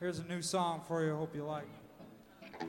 Here's a new song for you. Hope you like it.